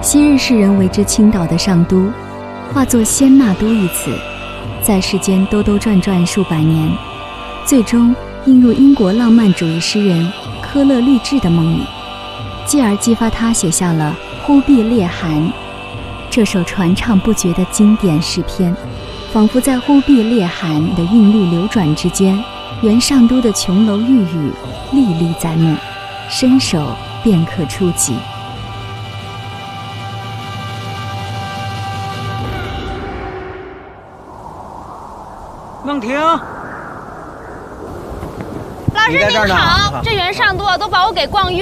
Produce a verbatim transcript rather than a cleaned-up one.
昔日世人为之倾倒的上都，化作仙那都一词，在世间兜兜转转数百年，最终映入英国浪漫主义诗人科勒律治的梦里，继而激发他写下了《忽必烈汗》这首传唱不绝的经典诗篇。仿佛在忽必烈汗的韵律流转之间，原上都的琼楼玉宇历历在目，伸手便可触及。 梦婷， 老师您好，这原上都啊都把我给逛晕